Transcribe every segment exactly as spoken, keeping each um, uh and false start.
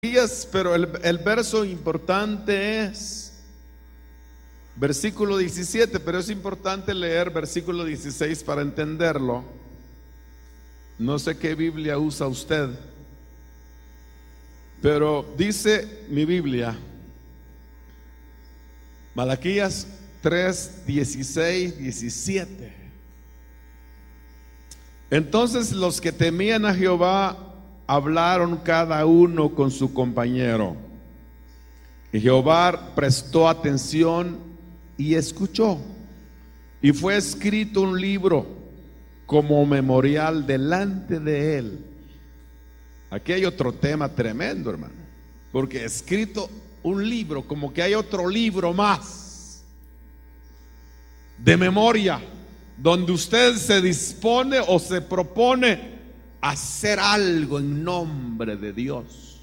Pero el, el verso importante es versículo diecisiete, pero es importante leer versículo dieciséis para entenderlo. No sé qué Biblia usa usted, pero dice mi Biblia, Malaquías tres, dieciséis, diecisiete. Entonces los que temían a Jehová hablaron cada uno con su compañero, y Jehová prestó atención y escuchó, y fue escrito un libro como memorial delante de él. Aquí hay otro tema tremendo, hermano, porque escrito un libro, como que hay otro libro más de memoria, donde usted se dispone o se propone hacer algo en nombre de Dios.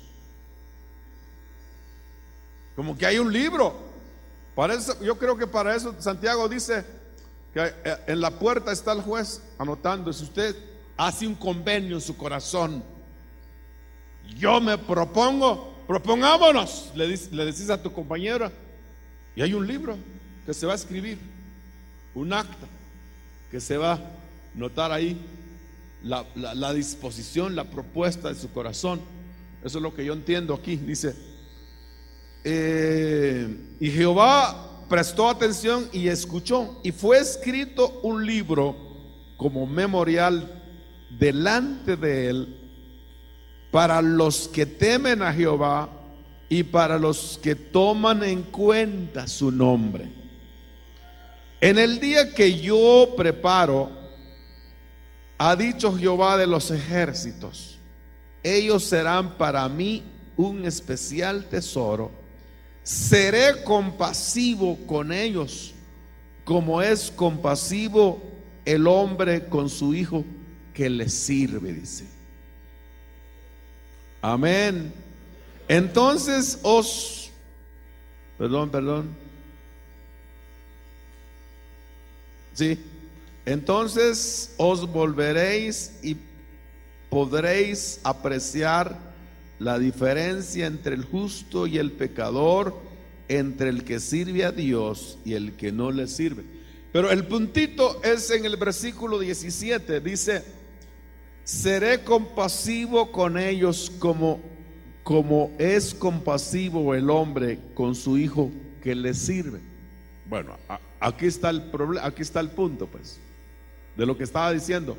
Como que hay un libro. Para eso, yo creo que para eso Santiago dice que en la puerta está el juez anotando. Si usted hace un convenio en su corazón, yo me propongo, propongámonos, le, dice, le decís a tu compañera, y hay un libro que se va a escribir, un acta que se va a notar ahí. La, la, la disposición, la propuesta de su corazón. Eso es lo que yo entiendo aquí. Dice eh, y Jehová prestó atención y escuchó, y fue escrito un libro como memorial delante de él para los que temen a Jehová y para los que toman en cuenta su nombre. En el día que yo preparo, ha dicho Jehová de los ejércitos, ellos serán para mí un especial tesoro. Seré compasivo con ellos, como es compasivo el hombre con su hijo que le sirve, dice. Amén. Entonces os, perdón, perdón. Sí. Entonces os volveréis y podréis apreciar la diferencia entre el justo y el pecador, entre el que sirve a Dios y el que no le sirve. Pero el puntito es en el versículo diecisiete, dice: seré compasivo con ellos como, como es compasivo el hombre con su hijo que le sirve. Bueno, aquí está el problema, aquí está el punto, pues, de lo que estaba diciendo.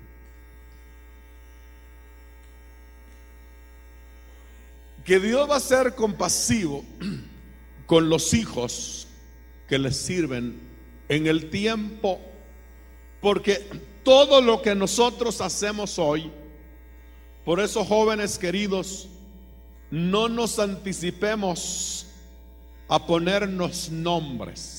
Que Dios va a ser compasivo con los hijos que les sirven en el tiempo, porque todo lo que nosotros hacemos hoy, por eso, jóvenes queridos, no nos anticipemos a ponernos nombres.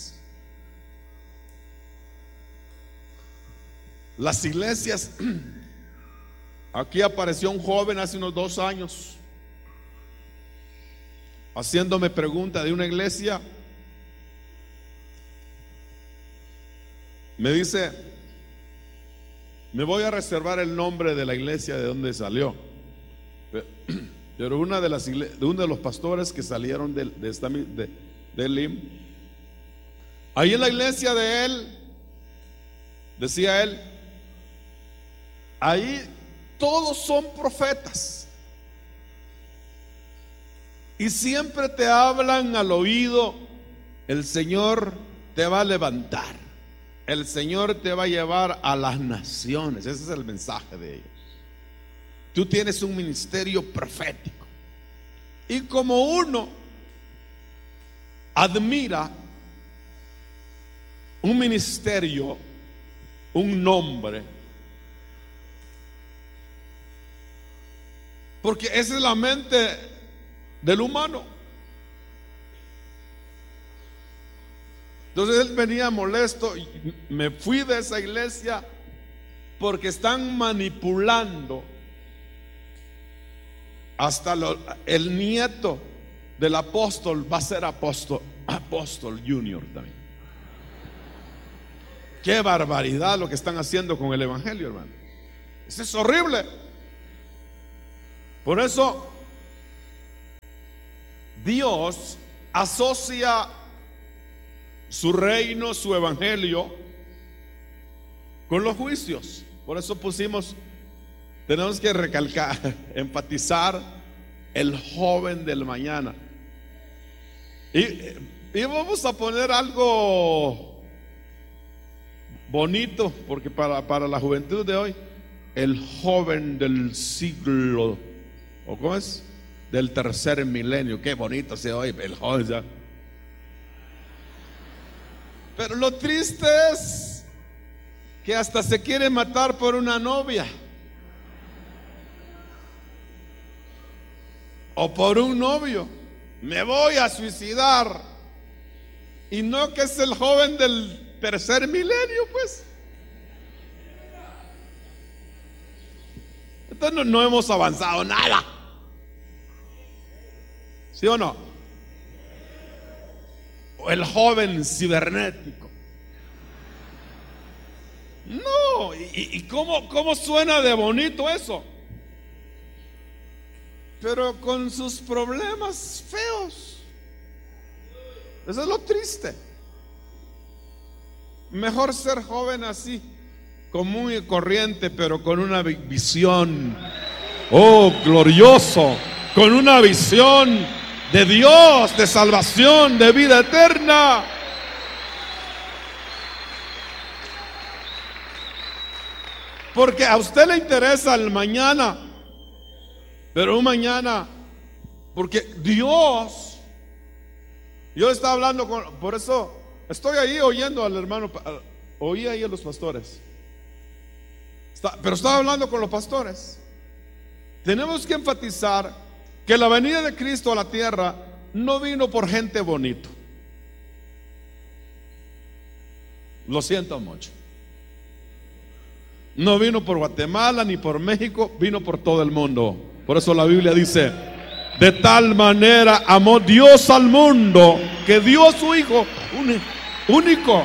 Las iglesias, aquí apareció un joven hace unos dos años haciéndome pregunta de una iglesia. Me dice: me voy a reservar el nombre de la iglesia de donde salió, pero una de las iglesias, de uno de los pastores que salieron de, de, esta, de, de L I M, ahí en la iglesia de él, decía él, ahí todos son profetas y siempre te hablan al oído: el Señor te va a levantar, el Señor te va a llevar a las naciones. Ese es el mensaje de ellos. Tú tienes un ministerio profético. Y como uno admira un ministerio, un nombre, porque esa es la mente del humano. Entonces él venía molesto y me fui de esa iglesia porque están manipulando. Hasta lo, el nieto del apóstol va a ser apóstol, apóstol junior también. Qué barbaridad lo que están haciendo con el evangelio, hermano. Eso es horrible. Por eso Dios asocia su reino, su evangelio, con los juicios. Por eso pusimos, tenemos que recalcar, enfatizar el joven del mañana. Y, y vamos a poner algo bonito, porque para, para la juventud de hoy, el joven del siglo, ¿o cómo es? Del tercer milenio. Qué bonito se oye el joven ya. Pero lo triste es que hasta se quiere matar por una novia o por un novio. Me voy a suicidar. Y no que es el joven del tercer milenio, pues. Entonces no, no hemos avanzado nada. ¿Sí o no? O el joven cibernético. No, y, y cómo, cómo suena de bonito eso. Pero con sus problemas feos. Eso es lo triste. Mejor ser joven así, común y corriente, pero con una visión, oh, glorioso, con una visión de Dios, de salvación, de vida eterna. Porque a usted le interesa el mañana, pero un mañana, porque Dios, yo estaba hablando con, por eso estoy ahí oyendo al hermano, oí ahí a los pastores, Está, pero estaba hablando con los pastores. Tenemos que enfatizar que la venida de Cristo a la tierra no vino por gente bonito. Lo siento mucho. No vino por Guatemala ni por México, vino por todo el mundo. Por eso la Biblia dice: de tal manera amó Dios al mundo que dio a su Hijo único.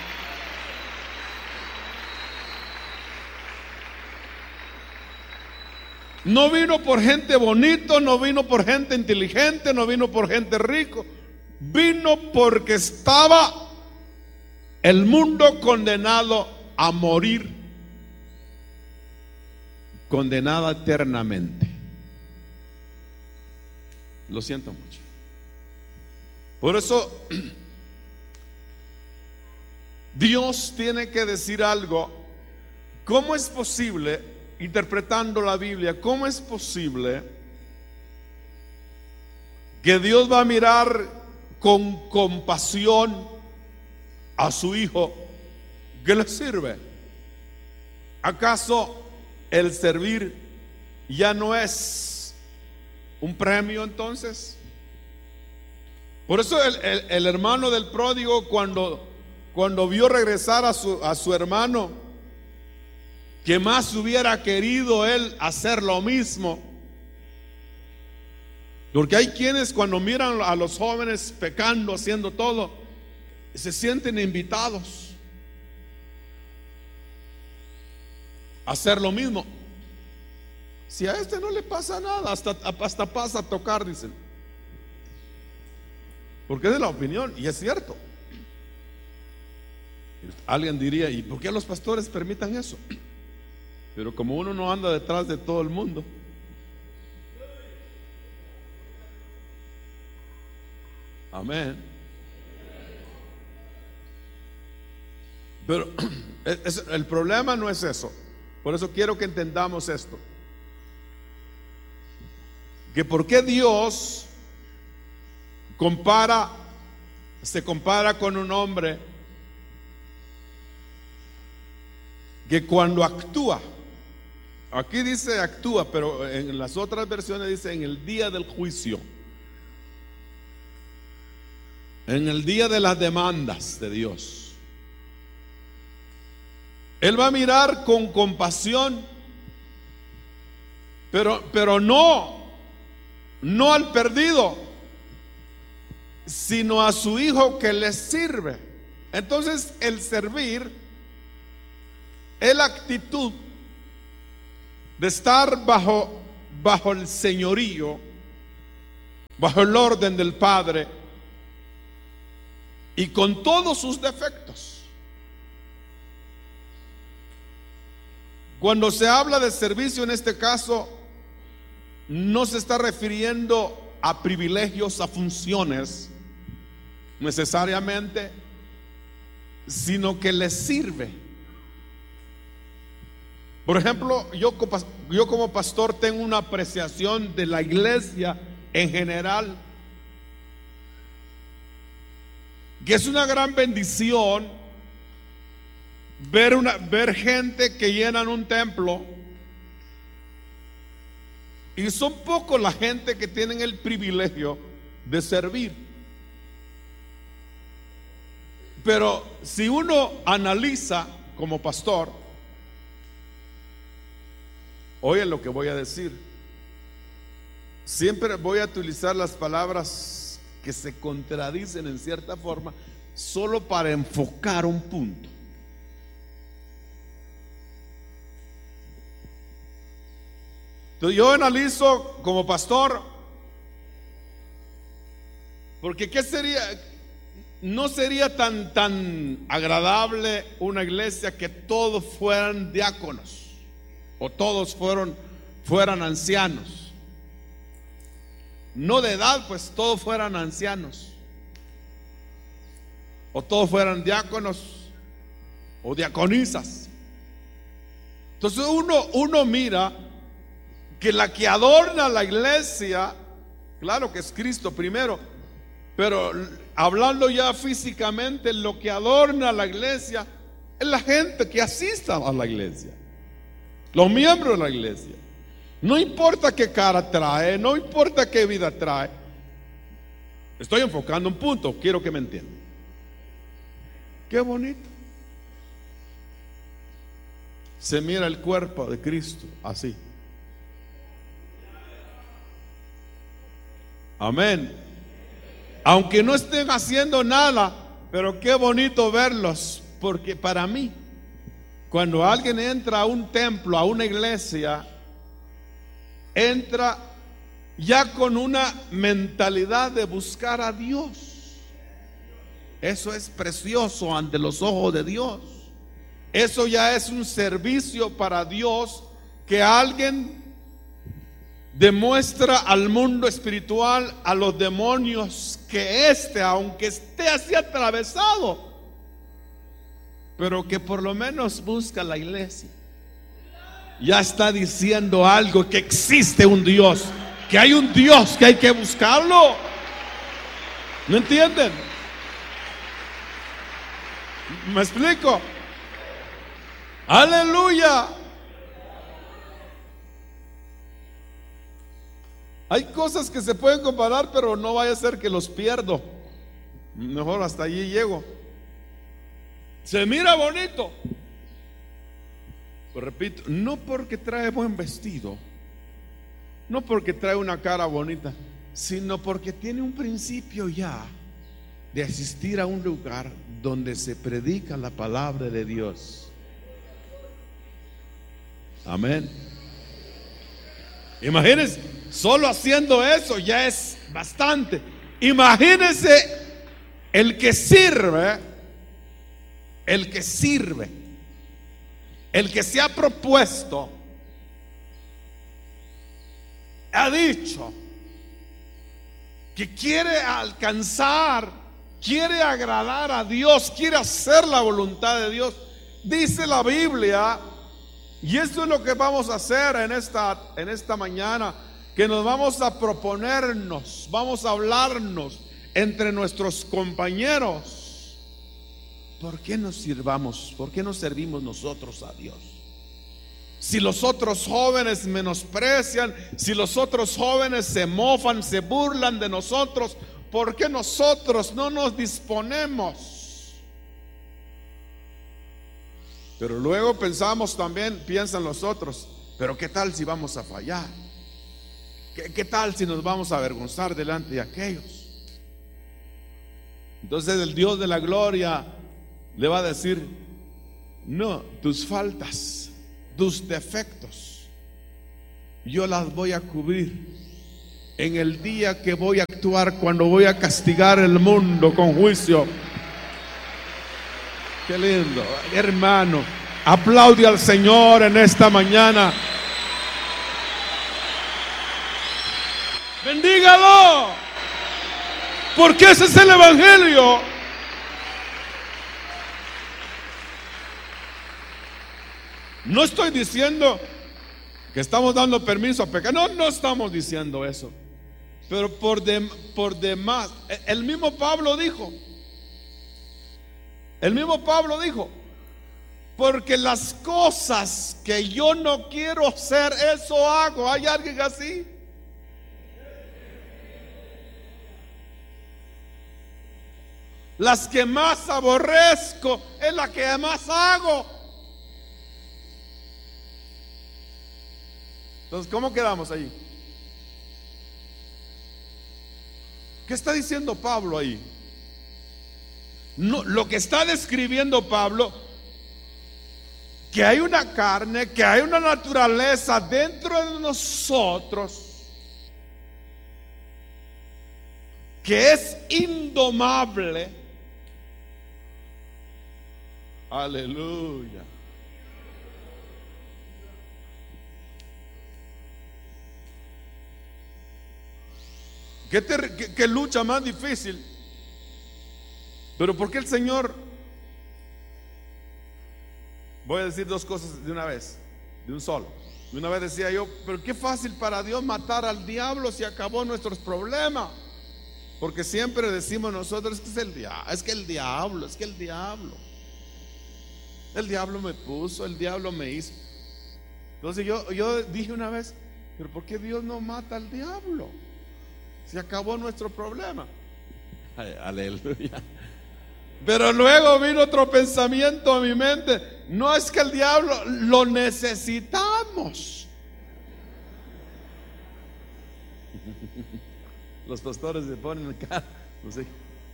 No vino por gente bonito, no vino por gente inteligente, no vino por gente rico. Vino porque estaba el mundo condenado a morir, condenado eternamente. Lo siento mucho. Por eso Dios tiene que decir algo. ¿Cómo es posible, interpretando la Biblia, cómo es posible que Dios va a mirar con compasión a su Hijo que le sirve? ¿Acaso el servir ya no es un premio entonces? Por eso el, el, el hermano del pródigo, cuando, cuando vio regresar a su, a su hermano, que más hubiera querido él hacer lo mismo. Porque hay quienes cuando miran a los jóvenes pecando, haciendo todo, se sienten invitados a hacer lo mismo. Si a este no le pasa nada, hasta, hasta pasa a tocar, dicen. Porque es de la opinión, y es cierto. Alguien diría: ¿y por qué los pastores permitan eso? Pero como uno no anda detrás de todo el mundo, amén. Pero es, el problema no es eso. Por eso quiero que entendamos esto: que por qué Dios compara, se compara con un hombre que cuando actúa, aquí dice actúa, pero en las otras versiones dice en el día del juicio, en el día de las demandas de Dios, Él va a mirar con compasión, pero, pero no, no al perdido, sino a su Hijo que le sirve. Entonces el servir es la actitud de estar bajo, bajo el señorío bajo el orden del Padre y con todos sus defectos. Cuando se habla de servicio en este caso, no se está refiriendo a privilegios, a funciones necesariamente, sino que les sirve. Por ejemplo, yo, yo como pastor tengo una apreciación de la iglesia en general, que es una gran bendición ver, una, ver gente que llenan un templo, y son pocos la gente que tienen el privilegio de servir. Pero si uno analiza como pastor, oye lo que voy a decir, siempre voy a utilizar las palabras que se contradicen en cierta forma, solo para enfocar un punto. Entonces yo analizo como pastor, porque ¿qué sería? No sería tan, tan agradable una iglesia que todos fueran diáconos o todos fueron, fueran ancianos. No de edad, pues todos fueran ancianos, o todos fueran diáconos o diaconisas. Entonces uno, uno mira que la que adorna la iglesia, claro que es Cristo primero, pero hablando ya físicamente, lo que adorna la iglesia es la gente que asista a la iglesia, los miembros de la iglesia. No importa qué cara trae, no importa qué vida trae. Estoy enfocando un punto, quiero que me entiendan. Qué bonito se mira el cuerpo de Cristo así. Amén. Aunque no estén haciendo nada, pero qué bonito verlos, porque para mí, cuando alguien entra a un templo, a una iglesia, entra ya con una mentalidad de buscar a Dios. Eso es precioso ante los ojos de Dios. Eso ya es un servicio para Dios, que alguien demuestra al mundo espiritual, a los demonios, que éste, aunque esté así atravesado, pero que por lo menos busca la iglesia, ya está diciendo algo, que existe un Dios, que hay un Dios que hay que buscarlo. ¿No entienden? ¿Me explico? Aleluya. Hay cosas que se pueden comparar, pero no vaya a ser que los pierdo. Mejor hasta allí llego. Se mira bonito. Pues repito, no porque trae buen vestido, no porque trae una cara bonita, sino porque tiene un principio ya de asistir a un lugar donde se predica la palabra de Dios. Amén. Imagínense, solo haciendo eso ya es bastante. Imagínense el que sirve, el que sirve, el que se ha propuesto, ha dicho que quiere alcanzar, quiere agradar a Dios, quiere hacer la voluntad de Dios. Dice la Biblia, y esto es lo que vamos a hacer en esta, en esta mañana, que nos vamos a proponernos, vamos a hablarnos entre nuestros compañeros. ¿Por qué nos sirvamos? ¿Por qué nos servimos nosotros a Dios? Si los otros jóvenes menosprecian, si los otros jóvenes se mofan, se burlan de nosotros, ¿por qué nosotros no nos disponemos? Pero luego pensamos también, piensan los otros, pero ¿qué tal si vamos a fallar? ¿Qué, qué tal si nos vamos a avergonzar delante de aquellos? Entonces el Dios de la gloria le va a decir, no, tus faltas, tus defectos, yo las voy a cubrir en el día que voy a actuar, cuando voy a castigar el mundo con juicio. Qué lindo, hermano. Aplaude al Señor en esta mañana. Bendígalo, porque ese es el evangelio. No estoy diciendo que estamos dando permiso a pecar. No, no estamos diciendo eso. Pero por, de, por demás, el mismo Pablo dijo, el mismo Pablo dijo, porque las cosas que yo no quiero hacer, eso hago. ¿Hay alguien así? Las que más aborrezco es la que más hago. Entonces, ¿cómo quedamos ahí? ¿Qué está diciendo Pablo ahí? No, lo que está describiendo Pablo, que hay una carne, que hay una naturaleza dentro de nosotros que es indomable. Aleluya. ¿Qué, te, qué, qué lucha más difícil? Pero ¿por qué el Señor? Voy a decir dos cosas de una vez, de un solo. De una vez decía yo, pero qué fácil para Dios matar al diablo si acabó nuestros problemas. Porque siempre decimos nosotros, es que es el diablo, es que el diablo, es que el diablo. El diablo me puso, el diablo me hizo. Entonces yo, yo dije una vez, pero ¿por qué Dios no mata al diablo? Se acabó nuestro problema. Aleluya. Pero luego vino otro pensamiento a mi mente. No es que el diablo lo necesitamos. Los pastores se ponen acá, no sé.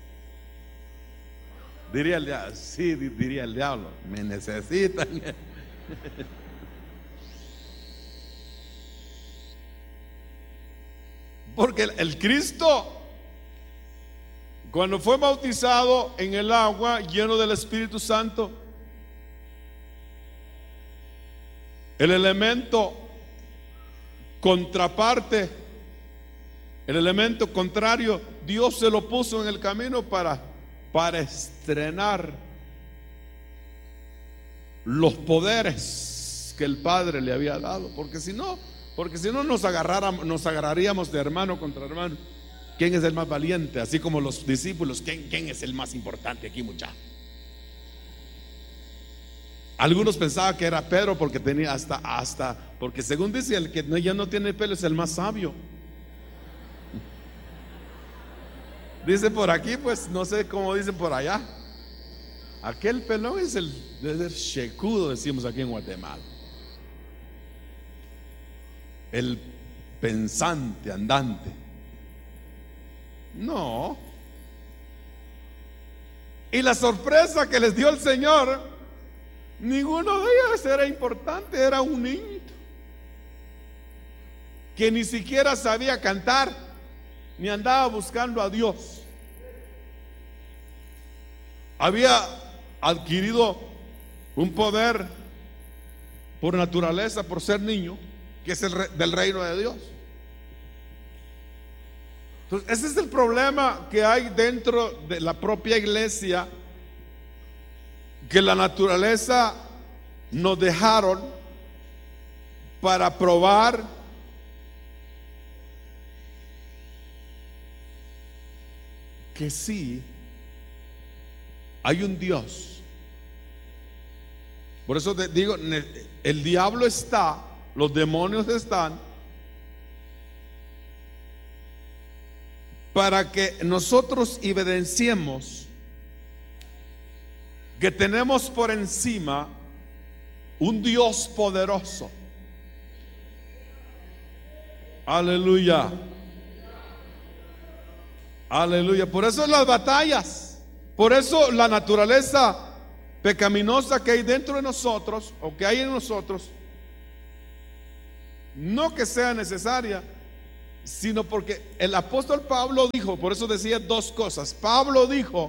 Diría el diablo, sí, diría el diablo, me necesitan. Porque el, el Cristo, cuando fue bautizado en el agua lleno del Espíritu Santo, el elemento contraparte, el elemento contrario, Dios se lo puso en el camino para, para estrenar los poderes que el Padre le había dado. Porque si no, porque si no nos agarráramos, nos agarraríamos de hermano contra hermano. ¿Quién es el más valiente? Así como los discípulos, ¿quién, quién es el más importante aquí, muchachos? Algunos pensaban que era Pedro porque tenía hasta, hasta, porque según dice el que no, ya no tiene pelo es el más sabio. Dice por aquí, pues no sé cómo dice por allá. Aquel pelón es el, es el checudo, decimos aquí en Guatemala. El pensante, andante. No. Y la sorpresa que les dio el Señor, ninguno de ellos era importante, era un niño que ni siquiera sabía cantar, ni andaba buscando a Dios. Había adquirido un poder por naturaleza, por ser niño, que es el re, del reino de Dios. Entonces, ese es el problema que hay dentro de la propia iglesia, que la naturaleza nos dejaron para probar que sí hay un Dios. Por eso te digo, el diablo está, los demonios están para que nosotros evidenciemos que tenemos por encima un Dios poderoso. Aleluya. Aleluya. Por eso las batallas, por eso la naturaleza pecaminosa que hay dentro de nosotros, o que hay en nosotros, no que sea necesaria, sino porque el apóstol Pablo dijo, por eso decía dos cosas. Pablo dijo: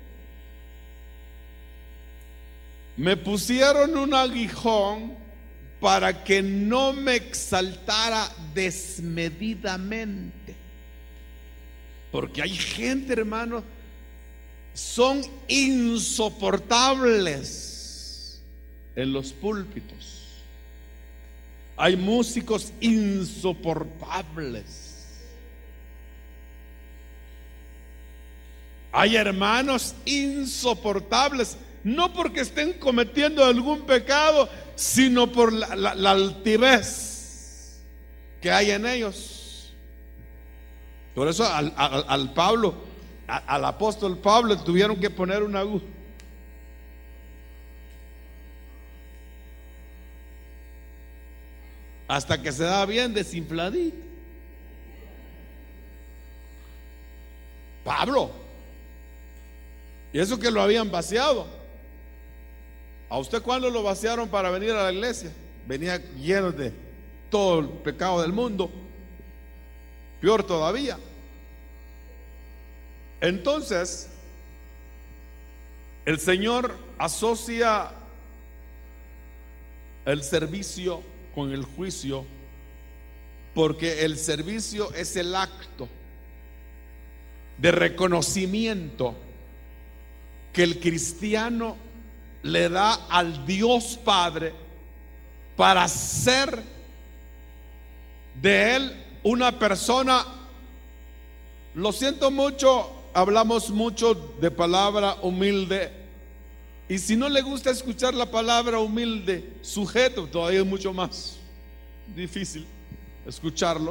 me pusieron un aguijón para que no me exaltara desmedidamente. Porque hay gente, hermano, son insoportables en los púlpitos. Hay músicos insoportables. Hay hermanos insoportables, no porque estén cometiendo algún pecado, sino por la, la, la altivez que hay en ellos. Por eso al, al, al Pablo, a, al apóstol Pablo, tuvieron que poner una aguja. Hasta que se da bien desinfladito. Pablo. Y eso que lo habían vaciado. ¿A usted cuándo lo vaciaron para venir a la iglesia? Venía lleno de todo el pecado del mundo. Peor todavía. Entonces, el Señor asocia el servicio con el juicio, porque el servicio es el acto de reconocimiento que el cristiano le da al Dios Padre para hacer de él una persona. Lo siento mucho, hablamos mucho de palabra humilde, y si no le gusta escuchar la palabra humilde, sujeto, todavía es mucho más difícil escucharlo,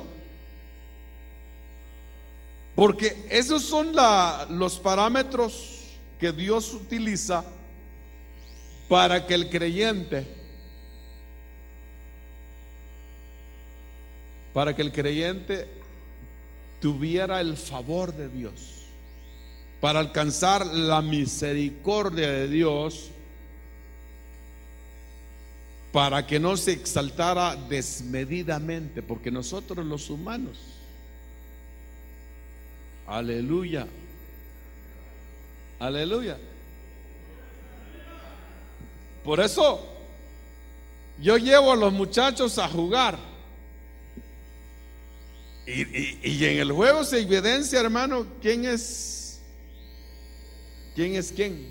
porque esos son la, los parámetros que Dios utiliza para que el creyente, para que el creyente tuviera el favor de Dios, para alcanzar la misericordia de Dios, para que no se exaltara desmedidamente, porque nosotros los humanos, aleluya, aleluya. Por eso yo llevo a los muchachos a jugar, y, y, y en el juego se evidencia, hermano, quién es quién es quién.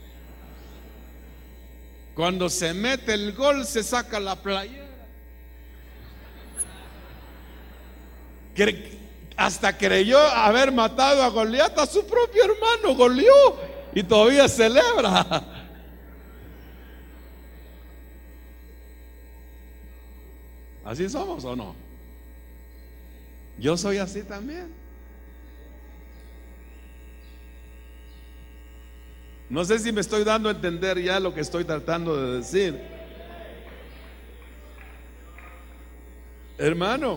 Cuando se mete el gol, se saca la playera. Hasta creyó haber matado a Goliat, a su propio hermano, goleó, y todavía celebra. ¿Así somos o no? Yo soy así también. No sé si me estoy dando a entender ya lo que estoy tratando de decir. Hermano,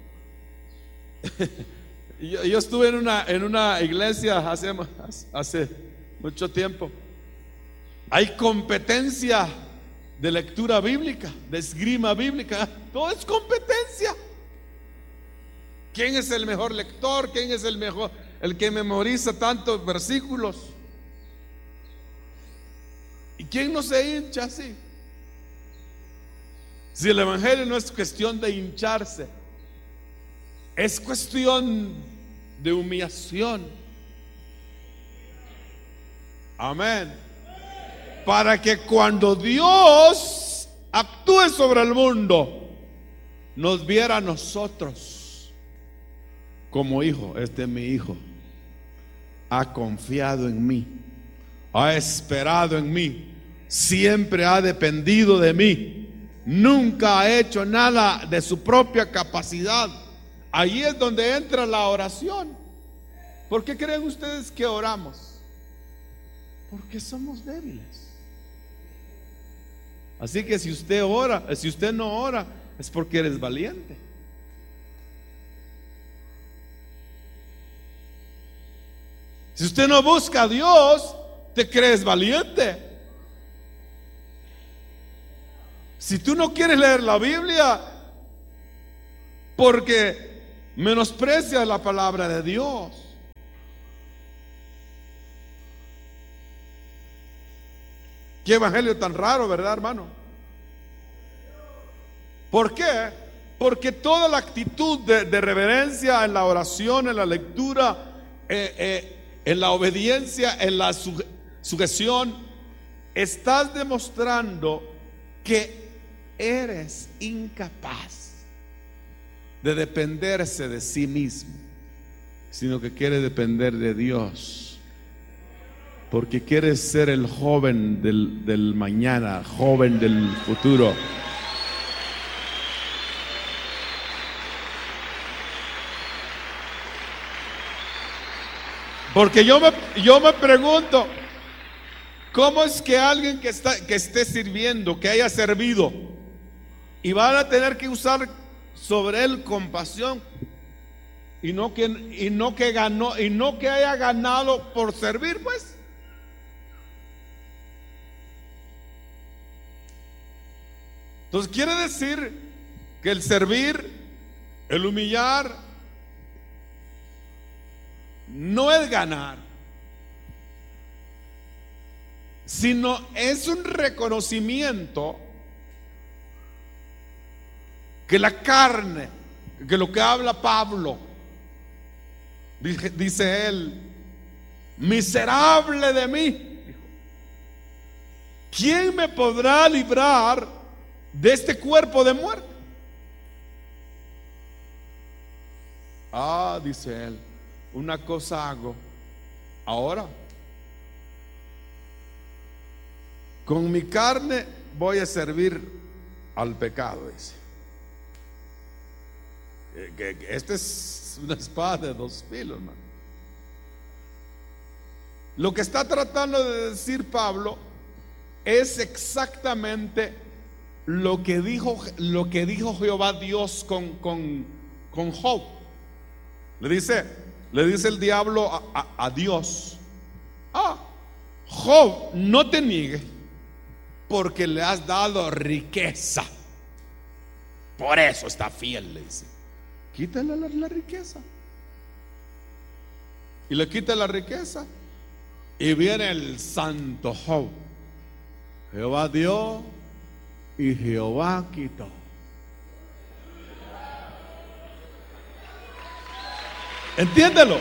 yo, yo estuve en una, en una iglesia hace, hace mucho tiempo. Hay competencia de lectura bíblica, de esgrima bíblica. Todo es competencia. ¿Quién es el mejor lector? ¿Quién es el mejor, el que memoriza tantos versículos? ¿Y quién no se hincha así? Si el evangelio no es cuestión de hincharse, es cuestión de humillación. Amén. Para que cuando Dios actúe sobre el mundo, nos viera a nosotros como hijo. Este es mi hijo, ha confiado en mí, ha esperado en mí, siempre ha dependido de mí, nunca ha hecho nada de su propia capacidad. Ahí es donde entra la oración. ¿Por qué creen ustedes que oramos? Porque somos débiles. Así que si usted ora, si usted no ora, es porque eres valiente. Si usted no busca a Dios, te crees valiente. Si tú no quieres leer la Biblia porque menosprecia la palabra de Dios. Qué evangelio tan raro, ¿verdad, hermano? ¿Por qué? Porque toda la actitud de, de reverencia en la oración, en la lectura, eh, eh, en la obediencia, en la suge- sujeción, estás demostrando que eres incapaz de dependerse de sí mismo, sino que quiere depender de Dios, porque quieres ser el joven del, del mañana, joven del futuro. Porque yo me, yo me pregunto, ¿cómo es que alguien que, está, que esté sirviendo, que haya servido, y van a tener que usar sobre él compasión, y no que, y no que ganó, y no que haya ganado por servir, pues? Entonces quiere decir que el servir, el humillar, no es ganar, sino es un reconocimiento que la carne, que lo que habla Pablo, dice, dice él, miserable de mí, ¿quién me podrá librar de este cuerpo de muerte? Ah, dice él, una cosa hago ahora, con mi carne voy a servir al pecado, dice. Esta es una espada de dos filos, hermano. Lo que está tratando de decir Pablo es exactamente lo que dijo, lo que dijo Jehová Dios con, con, con Job. Le dice, le dice el diablo a, a, a Dios: ah, Job, no te niegues, porque le has dado riqueza, por eso está fiel, le dice. Quítale la, la riqueza. Y le quita la riqueza, y viene el santo Job. Jehová dio y Jehová quitó. Entiéndelo.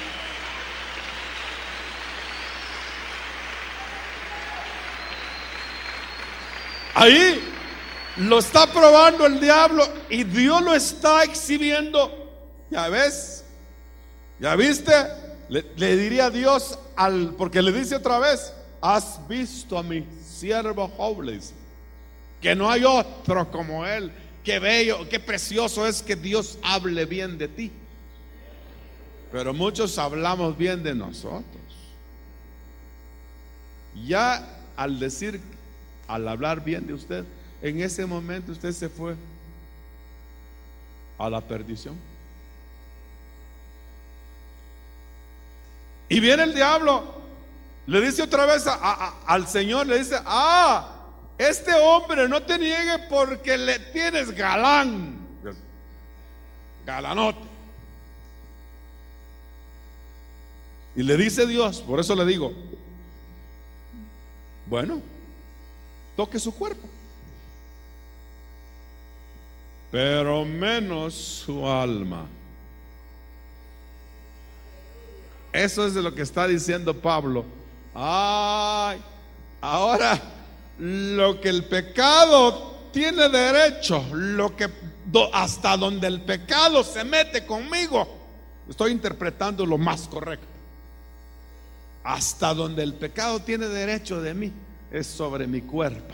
Ahí lo está probando el diablo y Dios lo está exhibiendo. Ya ves, ya viste, le, le diría a Dios al, porque le dice otra vez: has visto a mi siervo Job, le dice, que no hay otro como él. Qué bello, qué precioso es que Dios hable bien de ti. Pero muchos hablamos bien de nosotros. Ya al decir, al hablar bien de usted, en ese momento usted se fue a la perdición. Y viene el diablo, le dice otra vez a, a, al Señor, le dice: ah, este hombre no te niegue porque le tienes galán, galanote. Y le dice Dios, por eso le digo, bueno, toque su cuerpo, pero menos su alma. Eso es de lo que está diciendo Pablo. Ay, ahora lo que el pecado tiene derecho, lo que do, hasta donde el pecado se mete conmigo, estoy interpretando lo más correcto. Hasta donde el pecado tiene derecho de mí es sobre mi cuerpo,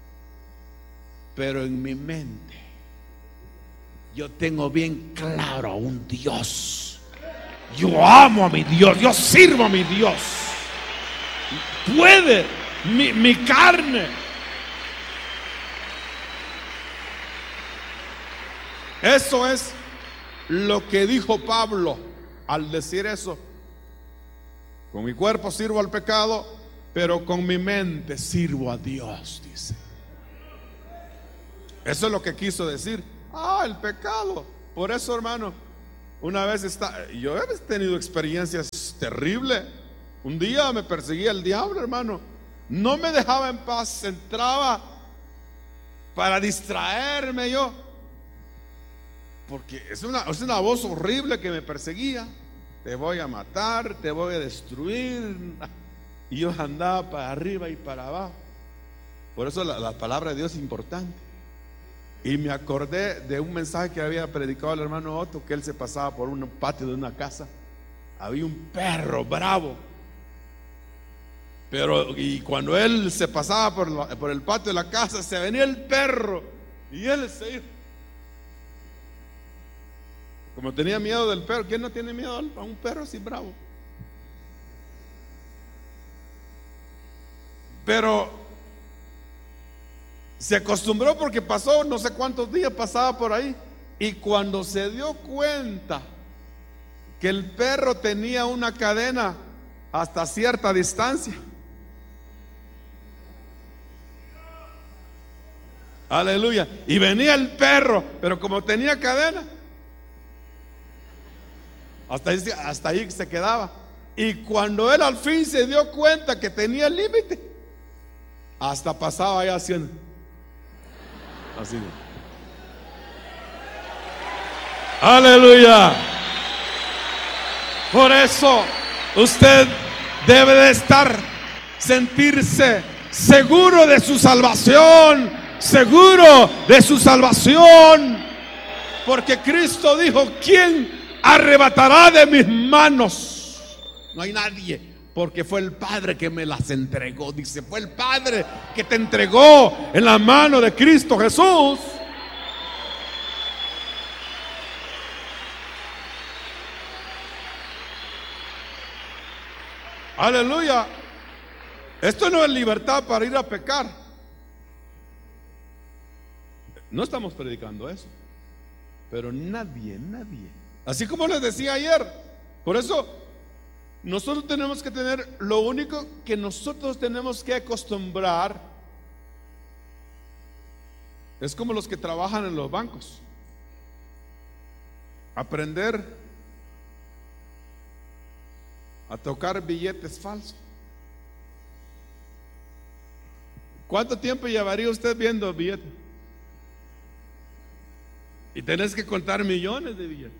pero en mi mente yo tengo bien claro a un Dios. Yo amo a mi Dios, yo sirvo a mi Dios. Puede mi, mi carne. Eso es lo que dijo Pablo al decir eso. Con mi cuerpo sirvo al pecado, pero con mi mente sirvo a Dios, dice. Eso es lo que quiso decir. Ah, el pecado. Por eso, hermano, Una vez está, yo he tenido experiencias terribles. Un día me perseguía el diablo, hermano. No me dejaba en paz. Entraba para distraerme yo, porque es una, es una voz horrible que me perseguía. Te voy a matar, te voy a destruir. Y yo andaba para arriba y para abajo. Por eso la, la palabra de Dios es importante. Y me acordé de un mensaje que había predicado el hermano Otto, que él se pasaba por un patio de una casa. Había un perro bravo. Pero y cuando él se pasaba por, la, por el patio de la casa, se venía el perro y él se iba. Como tenía miedo del perro. ¿Quién no tiene miedo a un perro así bravo? Pero se acostumbró porque pasó no sé cuántos días, pasaba por ahí. Y cuando se dio cuenta que el perro tenía una cadena hasta cierta distancia, aleluya, y venía el perro, pero como tenía cadena, hasta ahí, hasta ahí se quedaba. Y cuando él al fin se dio cuenta que tenía el límite, hasta pasaba ahí haciendo así. Aleluya. Por eso usted debe de estar, sentirse seguro de su salvación, seguro de su salvación, porque Cristo dijo: ¿quién arrebatará de mis manos? No hay nadie, porque fue el Padre que me las entregó. Dice, fue el Padre que te entregó en la mano de Cristo Jesús. Aleluya. Esto no es libertad para ir a pecar. No estamos predicando eso. Pero nadie, nadie. Así como les decía ayer. Por eso nosotros tenemos que tener, lo único que nosotros tenemos que acostumbrar es como los que trabajan en los bancos. Aprender a tocar billetes falsos. ¿Cuánto tiempo llevaría usted viendo billetes? Y tenés que contar millones de billetes.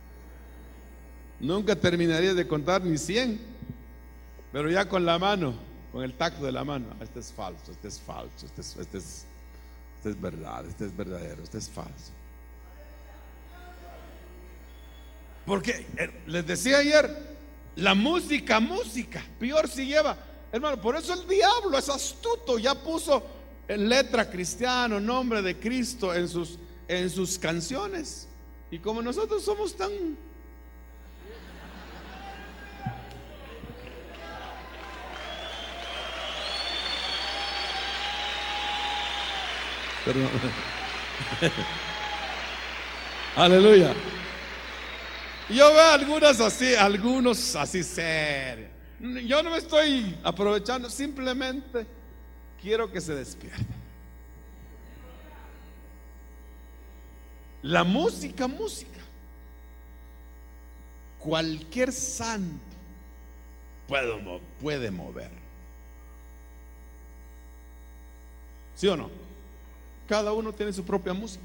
Nunca terminaría de contar ni cien. Pero ya con la mano, con el tacto de la mano, este es falso, este es falso, este es, este es, este es verdad, este es verdadero, este es falso. Porque les decía ayer, la música, música, peor si lleva, hermano, por eso el diablo es astuto, ya puso en letra cristiano, nombre de Cristo en sus, en sus canciones. Y como nosotros somos tan... Perdón. Aleluya. Yo veo algunas así, algunos así serios. Yo no me estoy aprovechando, simplemente quiero que se despierten. La música, música. Cualquier santo puede, puede mover. ¿Sí o no? Cada uno tiene su propia música.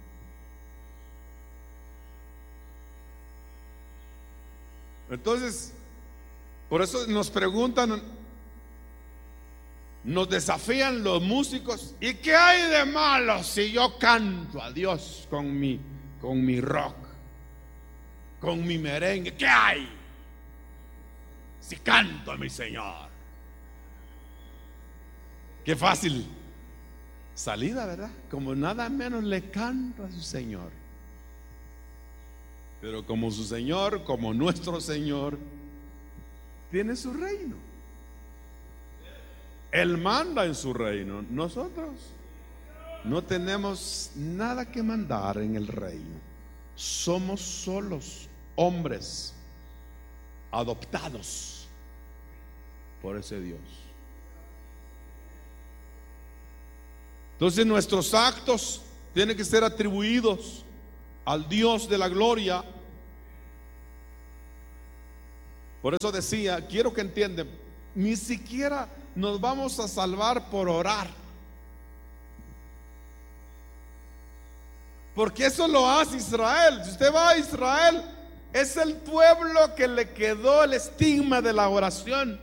Entonces, por eso nos preguntan, nos desafían los músicos: ¿y qué hay de malo si yo canto a Dios con mi, con mi rock, con mi merengue? ¿Qué hay si canto a mi Señor? Qué fácil salida, ¿verdad? Como nada menos le canto a su Señor. Pero como su Señor, como nuestro Señor, tiene su reino. Él manda en su reino. Nosotros no tenemos nada que mandar en el reino. Somos solos hombres adoptados por ese Dios. Entonces nuestros actos tienen que ser atribuidos al Dios de la gloria, Por eso decía, quiero que entiendan, ni siquiera nos vamos a salvar por orar, porque eso lo hace Israel. Si usted va a Israel, es el pueblo que le quedó el estigma de la oración,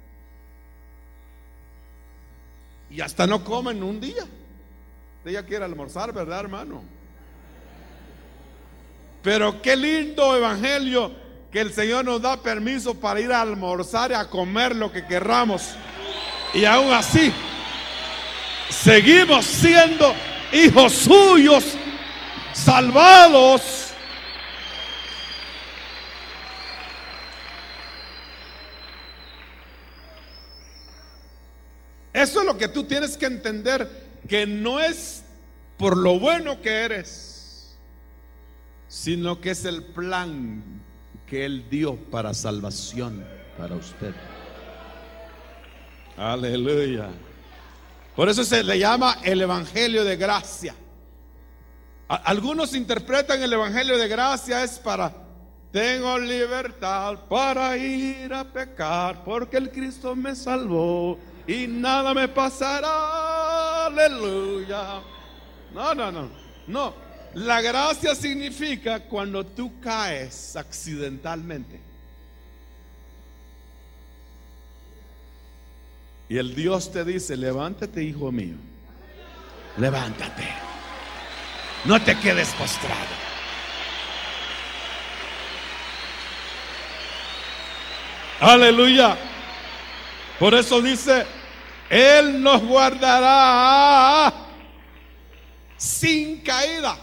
y hasta no comen un día. Usted ya quiere almorzar, ¿verdad, hermano? Pero qué lindo evangelio, que el Señor nos da permiso para ir a almorzar y a comer lo que querramos, y aún así seguimos siendo hijos suyos, salvados. Eso es lo que tú tienes que entender, que no es por lo bueno que eres, sino que es el plan que Él dio para salvación para usted. Aleluya. Por eso se le llama el evangelio de gracia. Algunos interpretan el evangelio de gracia es para: tengo libertad para ir a pecar, porque el Cristo me salvó y nada me pasará. Aleluya. No, no, no, no. La gracia significa cuando tú caes accidentalmente y el Dios te dice: levántate, hijo mío, levántate, no te quedes postrado. Aleluya. Por eso dice: Él nos guardará sin caída.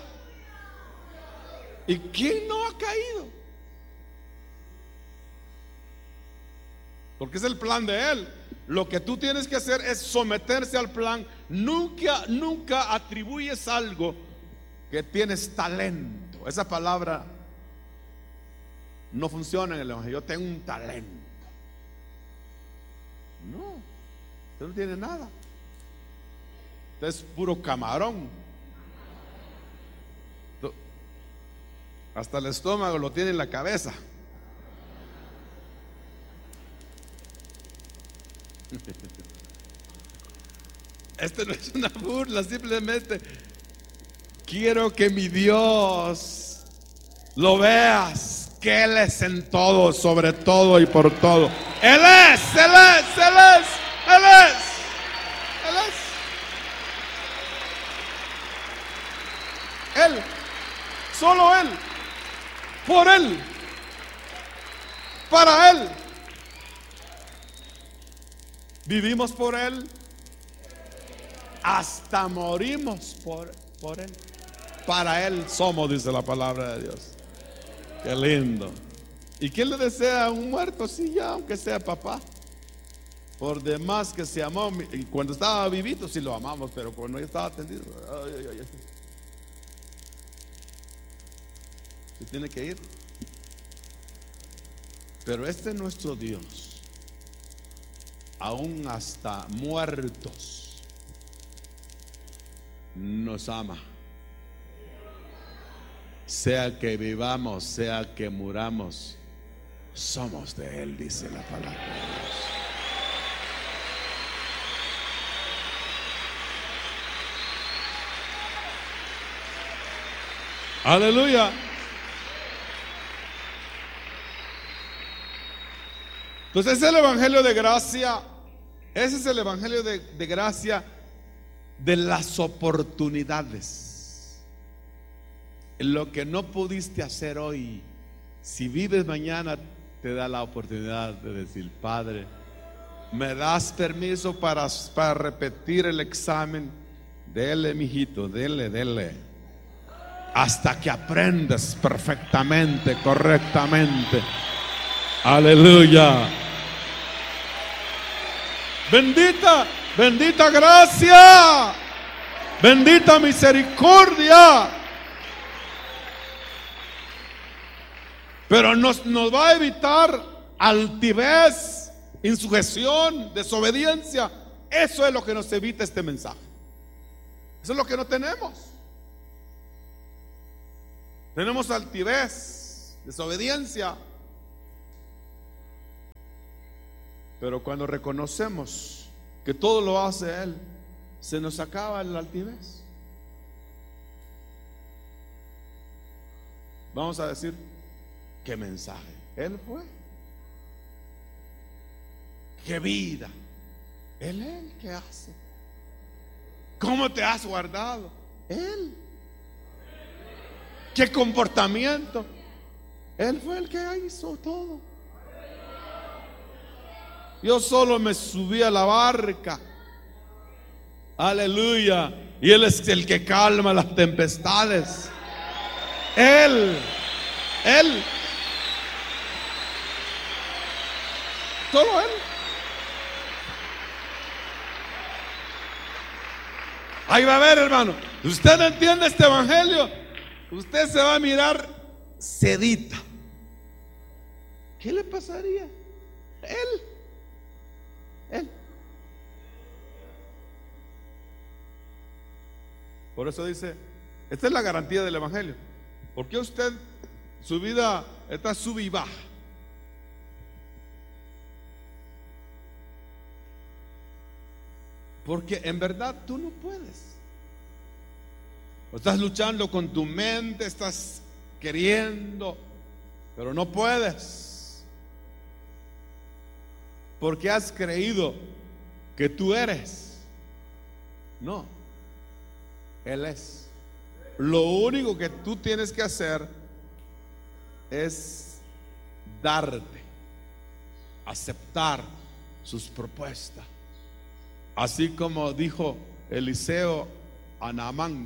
¿Y quién no ha caído? Porque es el plan de Él. Lo que tú tienes que hacer es someterse al plan. Nunca, nunca atribuyes algo que tienes talento. Esa palabra no funciona en el evangelio. Yo tengo un talento. No, usted no tiene nada. Usted es puro camarón. Hasta el estómago lo tiene en la cabeza. Este no es una burla, simplemente quiero que mi Dios lo veas, que Él es en todo, sobre todo y por todo. Él es, Él es, Él es, Él es, Él es. Él, solo Él, por Él, para Él. Vivimos por Él, hasta morimos por, por Él. Para Él somos, dice la palabra de Dios. Qué lindo. ¿Y quién le desea a un muerto? Sí, ya, aunque sea papá. Por demás que se amó. Y cuando estaba vivito sí lo amamos, pero cuando ya estaba atendido, ay, ay, ay, se tiene que ir. Pero este es nuestro Dios, aún hasta muertos nos ama. Sea que vivamos, sea que muramos, somos de Él, dice la palabra de Dios. Aleluya. Entonces ese es el evangelio de gracia. Ese es el evangelio de, de gracia de las oportunidades. Lo que no pudiste hacer hoy, si vives mañana, te da la oportunidad de decir: Padre, ¿me das permiso para, para repetir el examen? Dele, mijito, dele, dele, hasta que aprendas perfectamente, correctamente. Aleluya. Bendita, bendita gracia, bendita misericordia. Pero nos, nos va a evitar altivez, insujeción, desobediencia. Eso es lo que nos evita este mensaje. Eso es lo que no tenemos. Tenemos altivez, desobediencia. Pero cuando reconocemos que todo lo hace Él, se nos acaba la altivez. Vamos a decir, ¿qué mensaje? Él fue. ¿Qué vida? Él es el que hace. ¿Cómo te has guardado? Él. ¿Qué comportamiento? Él fue el que hizo todo. Yo solo me subí a la barca. Aleluya. Y Él es el que calma las tempestades. Él. Él. Solo Él. Ahí va a ver, hermano. Usted no entiende este evangelio, usted se va a mirar sedita. ¿Qué le pasaría? Él. Él. Por eso dice, esta es la garantía del evangelio. ¿Por qué usted, su vida está sub y baja? Porque en verdad tú no puedes. Estás luchando con tu mente, estás queriendo, pero no puedes. Porque has creído que tú eres. No, Él es. Lo único que tú tienes que hacer es darte, aceptar sus propuestas. Así como dijo Eliseo a Naamán: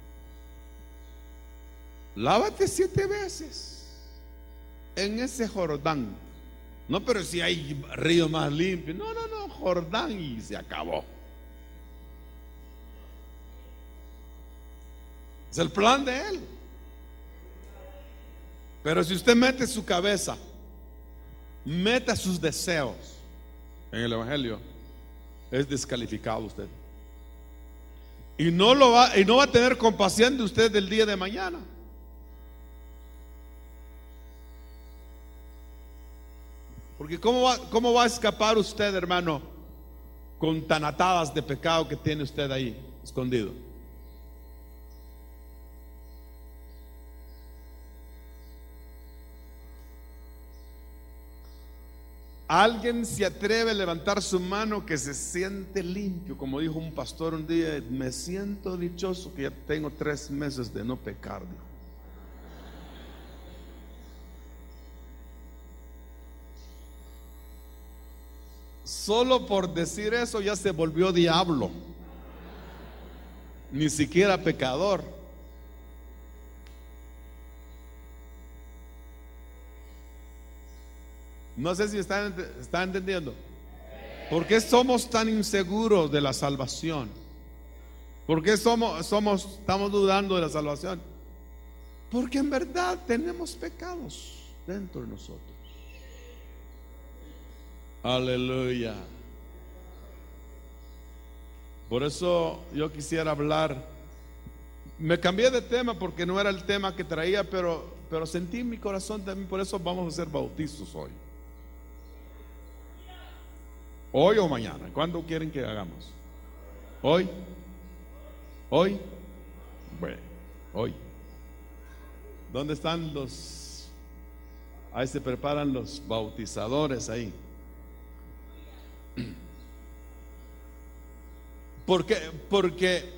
lávate siete veces en ese Jordán. No, pero si hay río más limpio. No, no, no, Jordán, y se acabó. Es el plan de Él. Pero si usted mete su cabeza, meta sus deseos en el evangelio, es descalificado usted. Y no lo va, y no va a tener compasión de usted del día de mañana. Porque ¿cómo va, cómo va a escapar usted, hermano, con tan atadas de pecado que tiene usted ahí escondido? ¿Alguien se atreve a levantar su mano que se siente limpio? Como dijo un pastor un día: me siento dichoso que ya tengo tres meses de no pecar. Solo por decir eso ya se volvió diablo, ni siquiera pecador. No sé si están, están entendiendo. ¿Por qué somos tan inseguros de la salvación? ¿Por qué somos, somos, estamos dudando de la salvación? Porque en verdad tenemos pecados dentro de nosotros. Aleluya. Por eso yo quisiera hablar. Me cambié de tema porque no era el tema que traía, pero, pero sentí en mi corazón también. Por eso vamos a hacer bautizos hoy. Hoy o mañana. ¿Cuándo quieren que hagamos? Hoy. Hoy. Bueno, hoy. ¿Dónde están los? Ahí se preparan los bautizadores ahí. ¿Por qué? Porque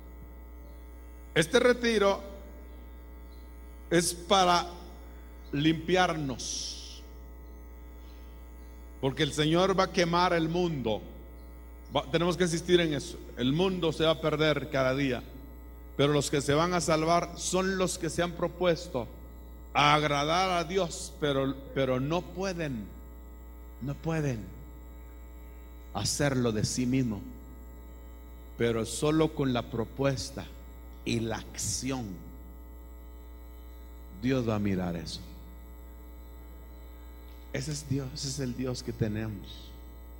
este retiro es para limpiarnos. Porque el Señor va a quemar el mundo. Va, tenemos que insistir en eso. El mundo se va a perder cada día, pero los que se van a salvar son los que se han propuesto a agradar a Dios, pero, pero no pueden, no pueden hacerlo de sí mismo, pero solo con la propuesta y la acción Dios va a mirar eso. Ese es Dios, ese es el Dios que tenemos.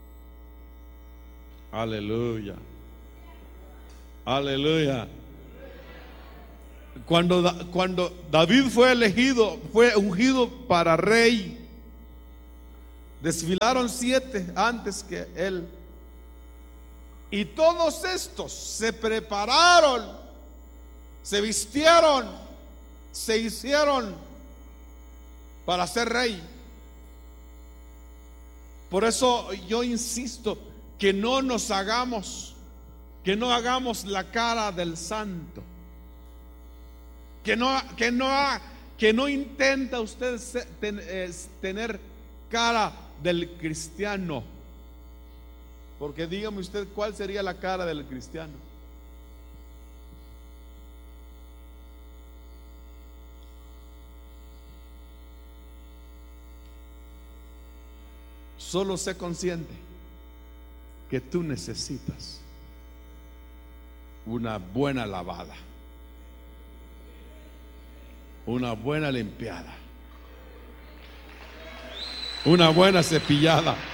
Aleluya. Aleluya. Cuando, cuando David fue elegido, fue ungido para rey, Desfilaron siete antes que él. Y todos estos se prepararon, se vistieron, se hicieron para ser rey. Por eso yo insisto que no nos hagamos, que no hagamos la cara del santo, que no, que no, que no intenta usted tener cara del cristiano. Porque dígame usted, ¿cuál sería la cara del cristiano? Solo sé consciente que tú necesitas una buena lavada, una buena limpiada, una buena cepillada.